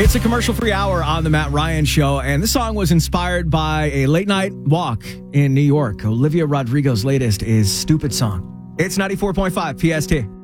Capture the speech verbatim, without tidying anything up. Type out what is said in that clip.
It's a commercial-free hour on the Matt Ryan Show, and this song was inspired by a late-night walk in New York. Olivia Rodrigo's latest is Stupid Song. It's ninety-four point five P S T.